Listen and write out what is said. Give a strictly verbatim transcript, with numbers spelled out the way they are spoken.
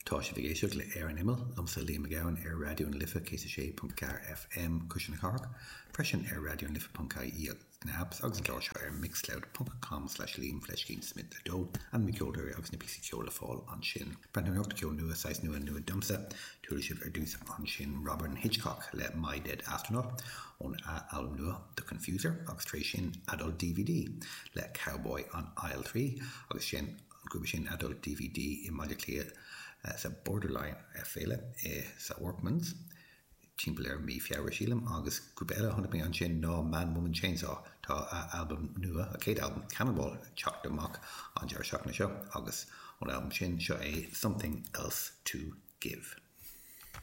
Tá sé bhgéisioach le ar an imel, lomsa Liam McGowan ar radio an lifa cé sé punt car F M cushion carg, freisin ar radio an lifa punt C I apps agus an glár ar mixcloud punt com slash Liam Fleshkeen Smith a dó an miceolder agus na písa ceola fáil an sin. Brendan Rocht ceol nua sais nua nua dumsa, tuairle sibh ar dús an sin Robert Hitchcock le My Dead Astronaut ón album nua The Confuser agus trééis sin adult D V D le Cowboy on Aisle three agus sin an grúpa sin adult D V D i maidir clia Uh, sa Borderline uh, féile uh, sa Workmans timppla ar mí fiabhar sílam agus grúpa eile tháinig mé an sin ná Man Woman Chainsaw tá uh, album nua a céad album Cannonball teacht amach an dear seach na seo agus ón album sin seo é Something Else to Give.